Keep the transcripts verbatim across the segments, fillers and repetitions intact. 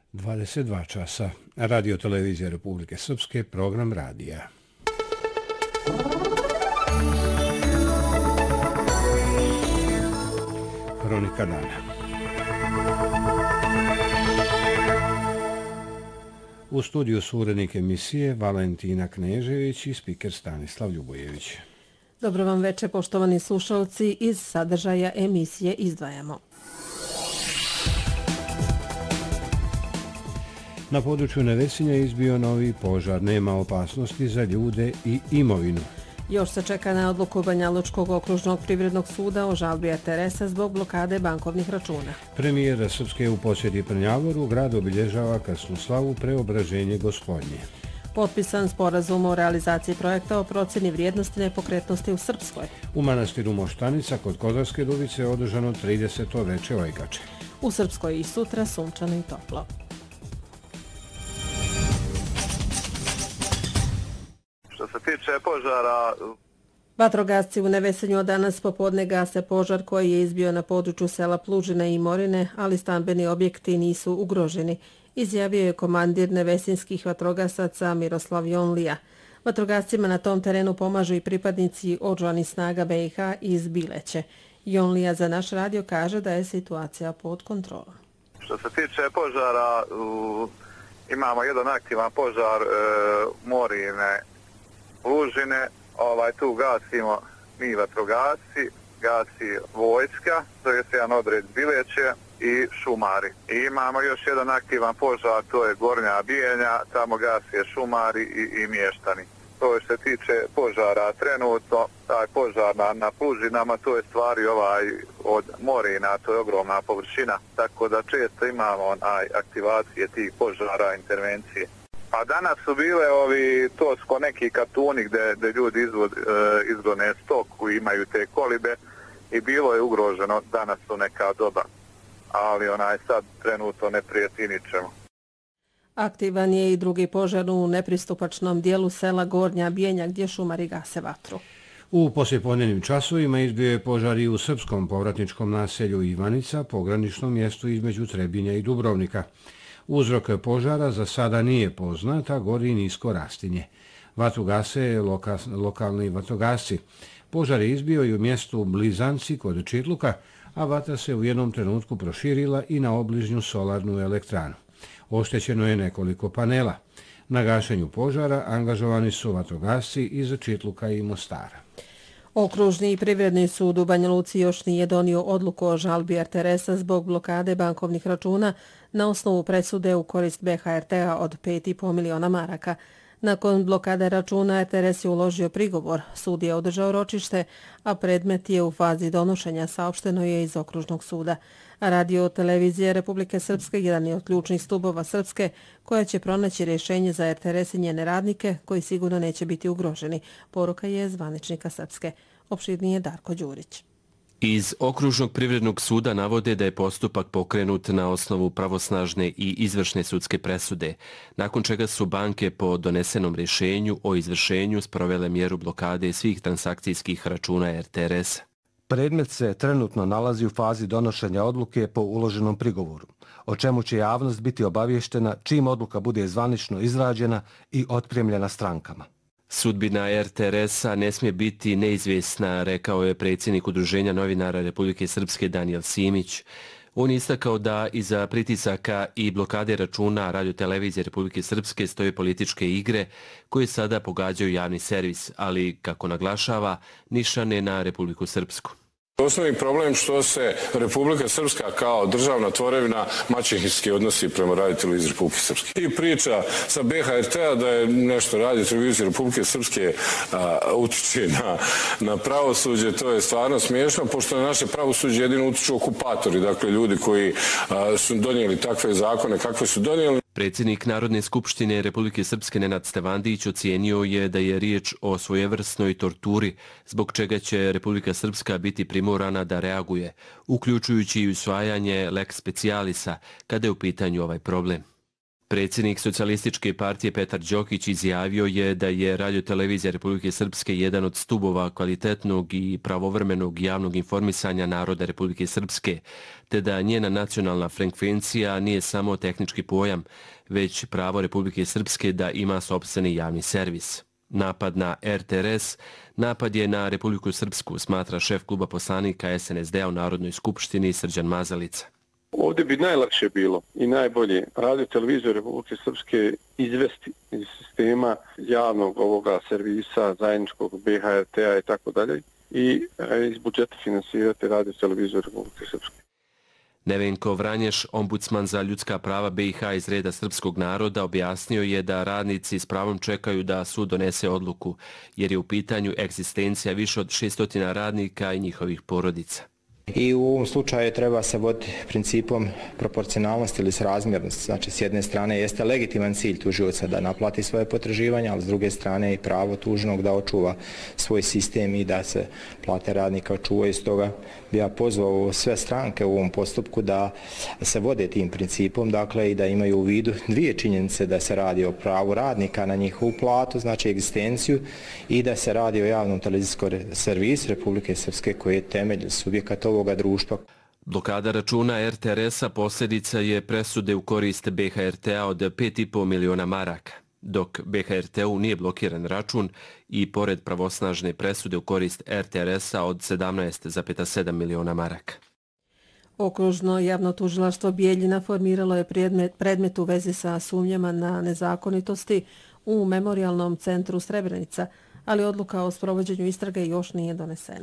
dvadeset dva časa. Radio televizija Republike Srpske, program radija. Hronika dana. U studiju su urednik emisije Valentina Knežević i spiker Stanislav Ljubojević. Dobro vam večer, poštovani slušalci, iz sadržaja emisije izdvajamo. Na području Nevesinja izbio novi požar, nema opasnosti za ljude i imovinu. Još se čeka na odluku Banjalučkog okružnog privrednog suda o žalbi R T R S-a zbog blokade bankovnih računa. Premijer Srpske u posjeti Prnjavoru grad obilježava krsnu slavu Preobraženje Gospodnje. Potpisan sporazum o realizaciji projekta o procjeni vrijednosti nepokretnosti u Srpskoj. U manastiru Moštanica kod Kozarske Dubice je održano trideseto veče Ojkače. U Srpskoj i sutra sunčano i toplo. Što se tiče požara... Vatrogasci u Nevesinju od danas popodne gase požar koji je izbio na području sela Plužine i Morine, ali stambeni objekti nisu ugroženi, izjavio je komandir nevesinskih vatrogasaca Miroslav Jonlija. Vatrogascima na tom terenu pomažu i pripadnici oružanih snaga B i H iz Bileće. Jonlija za naš radio kaže da je situacija pod kontrolom. Što se tiče požara, imamo jedan aktivan požar Morine, Plužine, ovaj, tu gasimo mi vatrogasci, gasi vojska, to je jedan odred Bileće i šumari. I imamo još jedan aktivan požar, to je Gornja Bijenja, tamo gasije šumari i, i mještani. To je što se tiče požara trenutno, taj požar na, na Plužinama, to je stvari ovaj od Morina, to je ogromna površina, tako da često imamo onaj aktivacije tih požara, intervencije. Pa danas su bile ovi, to su neki kartuni gdje, gdje ljudi izvod, e, izgone stoku, imaju te kolibe i bilo je ugroženo, danas su neka doba, ali onaj sad trenutno ne prijeti ničemu. Aktivan je i drugi požar u nepristupačnom dijelu sela Gornja Bijenja gdje šumari gase vatru. U poslijepodnevnim časovima izbio je požar i u srpskom povratničkom naselju Ivanica, pograničnom mjestu između Trebinja i Dubrovnika. Uzrok požara za sada nije poznat, a gori nisko rastinje. Vatru gase loka, lokalni vatrogasci. Požar je izbio i u mjestu Blizanci kod Čitluka, a vatra se u jednom trenutku proširila i na obližnju solarnu elektranu. Oštećeno je nekoliko panela. Na gašenju požara angažovani su vatrogasci iz Čitluka i Mostara. Okružni i privredni sud u Banja Luci još nije donio odluku o žalbi R T R S-a zbog blokade bankovnih računa na osnovu presude u korist B H R T-a od pet i po miliona maraka. Nakon blokade računa R T R S je uložio prigovor, sud je održao ročište, a predmet je u fazi donošenja, saopšteno je iz okružnog suda. Radio televizija Republike Srpske jedan je od ključnih stubova Srpske koja će pronaći rješenje za R T R S i njene radnike koji sigurno neće biti ugroženi. Poruka je zvaničnika Srpske. Opširnije Darko Đurić. Iz okružnog privrednog suda navode da je postupak pokrenut na osnovu pravosnažne i izvršne sudske presude, nakon čega su banke po donesenom rješenju o izvršenju sprovele mjeru blokade svih transakcijskih računa R T R S-a. Predmet se trenutno nalazi u fazi donošenja odluke po uloženom prigovoru, o čemu će javnost biti obavještena čim odluka bude zvanično izrađena i otpremljena strankama. Sudbina R T R S-a ne smije biti neizvjesna, rekao je predsjednik Udruženja novinara Republike Srpske Danijel Simić. On je istakao da iza pritisaka i blokade računa radiotelevizije Republike Srpske stoje političke igre koje sada pogađaju javni servis, ali, kako naglašava, nišane na Republiku Srpsku. Osnovni problem što se Republika Srpska kao državna tvorevina maćehinski odnosi prema radioteleviziji Republike Srpske. I priča sa B H R T-a da je nešto radiotelevizija Republike Srpske a, utiče na, na pravosuđe, to je stvarno smiješno, pošto na naše pravosuđe jedino utiču okupatori, dakle ljudi koji a, su donijeli takve zakone kakve su donijeli. Predsjednik Narodne skupštine Republike Srpske Nenad Stevandić ocijenio je da je riječ o svojevrsnoj torturi, zbog čega će Republika Srpska biti primorana da reaguje, uključujući i usvajanje lex specialisa kada je u pitanju ovaj problem. Predsjednik Socijalističke partije Petar Đokić izjavio je da je Radio-televizija Republike Srpske jedan od stubova kvalitetnog i pravovremenog javnog informisanja naroda Republike Srpske, te da njena nacionalna frekvencija nije samo tehnički pojam, već pravo Republike Srpske da ima sopstveni javni servis. Napad na R T R S, napad je na Republiku Srpsku, smatra šef kluba poslanika S N S D-a u Narodnoj skupštini Srđan Mazalica. Ovdje bi najlakše bilo i najbolje Radio-televiziju Republike Srpske izvesti iz sistema javnog ovoga servisa, zajedničkog B H R T-a i tako dalje i iz budžeta finansirati Radio-televiziju Republike Srpske. Nevenko Vranješ, ombudsman za ljudska prava B i H iz reda srpskog naroda, objasnio je da radnici s pravom čekaju da sud donese odluku, jer je u pitanju egzistencija više od šesto radnika i njihovih porodica. I u ovom slučaju treba se voditi principom proporcionalnosti ili srazmjernosti. Znači, s jedne strane jeste legitiman cilj tužioca da naplati svoje potraživanja, ali s druge strane i pravo tužnog da očuva svoj sistem i da se plate radnika očuvaju. Stoga bi ja pozvao sve stranke u ovom postupku da se vode tim principom, dakle i da imaju u vidu dvije činjenice, da se radi o pravu radnika na njihovu platu, znači egzistenciju, i da se radi o javnom televizijskom servisu Republike Srpske koji je temelj subjekata ovoga društva. Blokada računa R T R S-a posljedica je presude u korist B H R T-a od pet i po miliona maraka, dok B H R T-u nije blokiran račun i pored pravosnažne presude u korist R T R S-a od sedamnaest zarez sedam miliona maraka. Okružno javno tužilaštvo Bijeljina formiralo je predmet, predmet u vezi sa sumnjama na nezakonitosti u Memorijalnom centru Srebrenica, ali odluka o sprovođenju istrage još nije donesena.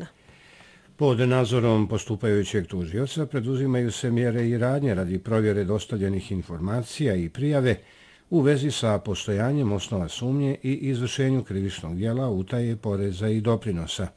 Pod nadzorom postupajućeg tužioca preduzimaju se mjere i radnje radi provjere dostavljenih informacija i prijave u vezi sa postojanjem osnova sumnje i izvršenju krivičnog djela utaje poreza i doprinosa.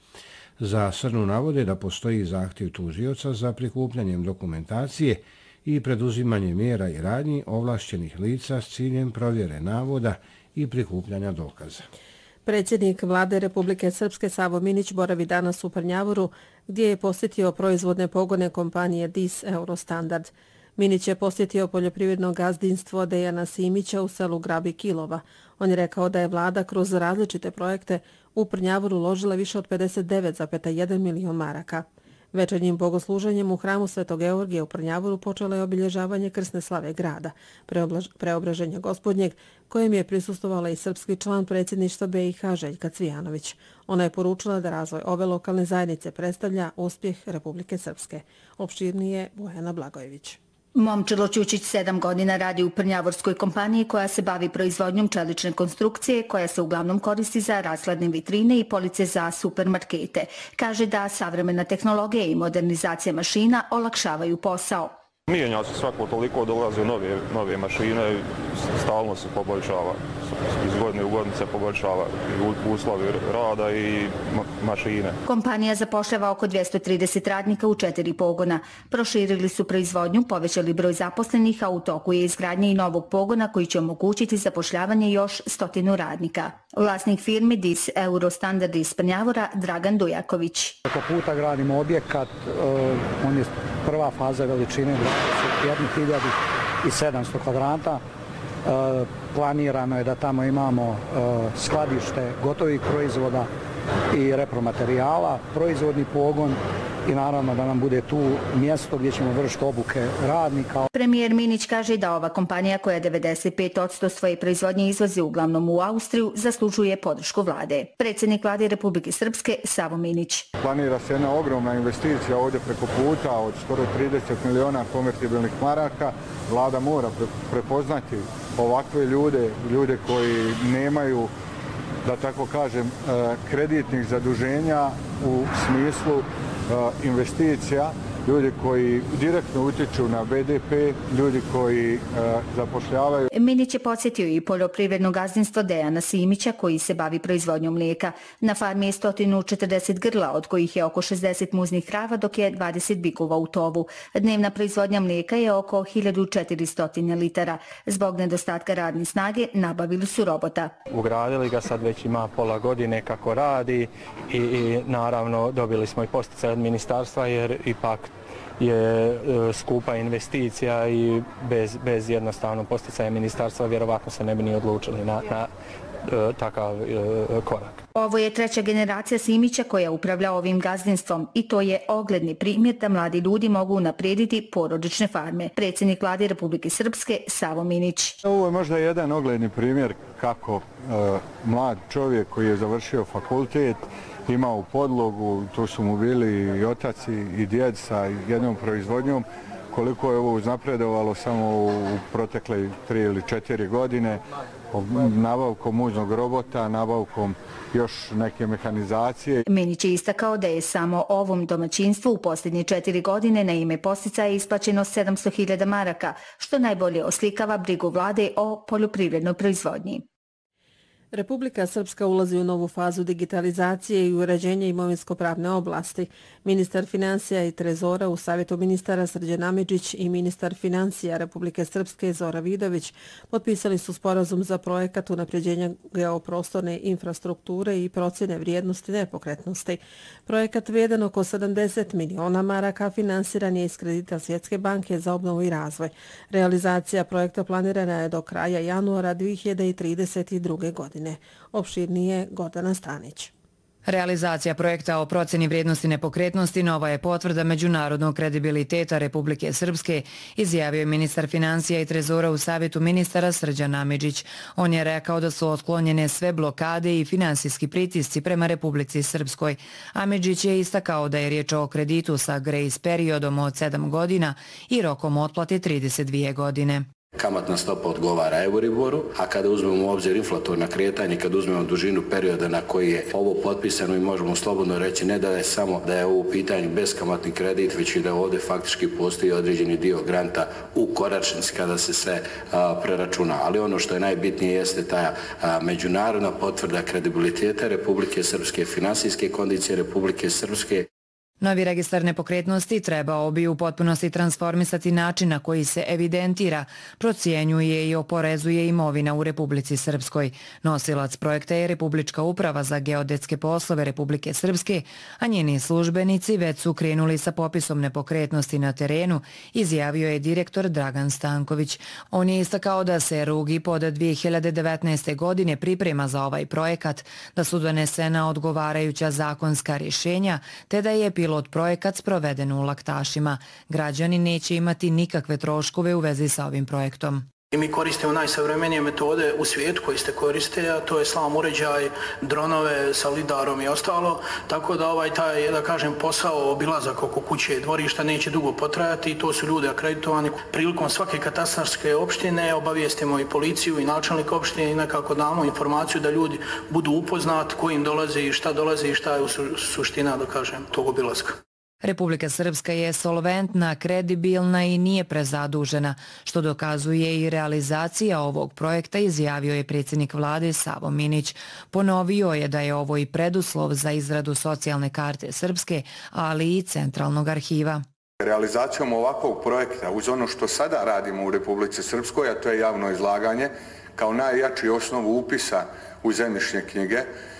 Za Srnu navode da postoji zahtjev tužioca za prikupljanjem dokumentacije i preduzimanje mjera i radnji ovlašćenih lica s ciljem provjere navoda i prikupljanja dokaza. Predsjednik Vlade Republike Srpske Savo Minić boravi danas u Prnjavoru, gdje je posjetio proizvodne pogone kompanije D I S Eurostandard. Minić je posjetio poljoprivredno gazdinstvo Dejana Simića u selu Grabi Kilova. On je rekao da je vlada kroz različite projekte u Prnjavoru uložila više od pedeset devet zarez jedan milion maraka. Večernjim bogosluženjem u hramu Svetog Georgija u Prnjavoru počelo je obilježavanje krsne slave grada, preobraženja gospodnjeg, kojem je prisustvovala i srpski član predsjedništva B i H Željka Cvijanović. Ona je poručila da razvoj ove lokalne zajednice predstavlja uspjeh Republike Srpske. Opširnije Bojana Blagojević. Momčilo Ćučić sedam godina radi u prnjavorskoj kompaniji koja se bavi proizvodnjom čelične konstrukcije koja se uglavnom koristi za rashladne vitrine i police za supermarkete. Kaže da savremena tehnologija i modernizacija mašina olakšavaju posao. Mijenja se svako toliko, dolaze nove, nove mašine, stalno se poboljšava. Iz godine u godinu se poboljšava i uslovi rada i ma mašine. Kompanija zapošljava oko dvjesto trideset radnika u četiri pogona. Proširili su proizvodnju, povećali broj zaposlenih, a u toku je izgradnja i novog pogona koji će omogućiti zapošljavanje još stotinu radnika. Vlasnik firme D I S Eurostandard iz Prnjavora Dragan Dujaković. Oko puta gradimo objekat, uh, on je prva faza veličine dvadeset jednu hiljadu sedamsto kvadrata. Uh, planirano je da tamo imamo uh, skladište gotovih proizvoda i repromaterijala, proizvodni pogon i naravno da nam bude tu mjesto gdje ćemo vršiti obuke radnika. Premijer Minić kaže da ova kompanija koja devedeset pet posto svoje proizvodnje izvozi uglavnom u Austriju zaslužuje podršku vlade. Predsjednik vlade Republike Srpske Savo Minić. Planira se jedna ogromna investicija ovdje preko puta od skoro trideset miliona konvertibilnih maraka. Vlada mora prepoznati ovakve ljude, ljude koji nemaju, da tako kažem, kreditnih zaduženja u smislu investicija, ljudi koji direktno utječu na B D P, ljudi koji uh, zapošljavaju. Minić je podsjetio i poljoprivredno gazdinstvo Dejana Simića koji se bavi proizvodnjom mlijeka. Na farmi je sto četrdeset grla, od kojih je oko šezdeset muznih krava, dok je dvadeset bikova u tovu. Dnevna proizvodnja mlijeka je oko hiljadu četiristo litara. Zbog nedostatka radne snage nabavili su robota. Ugradili ga, sad već ima pola godine kako radi i, i naravno dobili smo i posticaj od ministarstva jer ipak je skupa investicija i bez, bez jednostavno posticaja ministarstva vjerovatno se ne bi ni odlučili na, na takav korak. Ovo je treća generacija Simića koja upravlja ovim gazdinstvom i to je ogledni primjer da mladi ljudi mogu unaprijediti porodične farme. Predsjednik Vlade Republike Srpske Savo Minić. Ovo je možda jedan ogledni primjer kako uh, mlad čovjek koji je završio fakultet imao podlogu, tu su mu bili i otac i djed sa jednom proizvodnjom, koliko je ovo uznapredovalo samo u protekle tri ili četiri godine, nabavkom uznog robota, nabavkom još neke mehanizacije. Minić je istakao da je samo ovom domaćinstvu u posljednje četiri godine na ime posticaja isplaćeno sedamsto hiljada maraka, što najbolje oslikava brigu vlade o poljoprivrednoj proizvodnji. Republika Srpska ulazi u novu fazu digitalizacije i uređenja imovinsko-pravne oblasti. Ministar financija i trezora u Savjetu ministara Srđan Amidžić i ministar financija Republike Srpske Zora Vidović potpisali su sporazum za projekat unapređenja geoprostorne infrastrukture i procjene vrijednosti nepokretnosti. Projekat vrijedan oko sedamdeset miliona maraka finansiran je iz kredita Svjetske banke za obnovu i razvoj. Realizacija projekta planirana je do kraja januara dvije hiljade trideset druge. godine. Opširnije Gordana Stanić. Realizacija projekta o procjeni vrijednosti nepokretnosti nova je potvrda međunarodnog kredibiliteta Republike Srpske, izjavio je ministar financija i trezora u Savjetu ministara Srđan Amidžić. On je rekao da su otklonjene sve blokade i finansijski pritisci prema Republici Srpskoj. Amidžić je istakao da je riječ o kreditu sa grace periodom od sedam godina i rokom otplate trideset dvije godine. Kamatna stopa odgovara Euriboru, a kada uzmemo u obzir inflatorna kretanja, kada uzmemo dužinu perioda na koji je ovo potpisano i možemo slobodno reći ne da je samo da je ovo u pitanju beskamatni kredit, već i da ovdje faktički postoji određeni dio granta u koračnici kada se sve a, preračuna. Ali ono što je najbitnije jeste ta a, međunarodna potvrda kredibiliteta Republike Srpske, finansijske kondicije Republike Srpske. Novi registar nepokretnosti trebao bi u potpunosti transformisati način na koji se evidentira, procjenjuje i oporezuje imovina u Republici Srpskoj. Nosilac projekta je Republička uprava za geodetske poslove Republike Srpske, a njeni službenici već su krenuli sa popisom nepokretnosti na terenu, izjavio je direktor Dragan Stanković. On je istakao da se Rugi pod dvije hiljade devetnaeste. godine priprema za ovaj projekat, da su donesena odgovarajuća zakonska rješenja, te da je pilot projekat sproveden u Laktašima. Građani neće imati nikakve troškove u vezi sa ovim projektom. I mi koristimo najsavremenije metode u svijetu koji ste koriste, a to je slam uređaj, dronove sa lidarom i ostalo, tako da ovaj taj, da kažem, posao obilazak oko kuće i dvorišta neće dugo potrajati i to su ljudi akreditovani. Prilikom svake katastarske opštine obavijestimo i policiju i načelnik opštine i nekako damo informaciju da ljudi budu upoznati ko im dolazi i šta dolazi i šta je u suština, da kažem, tog obilazka. Republika Srpska je solventna, kredibilna i nije prezadužena, što dokazuje i realizacija ovog projekta, izjavio je predsjednik vlade Savo Minić. Ponovio je da je ovo i preduslov za izradu socijalne karte Srpske, ali i centralnog arhiva. Realizacijom ovakvog projekta, uz ono što sada radimo u Republici Srpskoj, a to je javno izlaganje, kao najjači osnovu upisa u zemljišne knjige,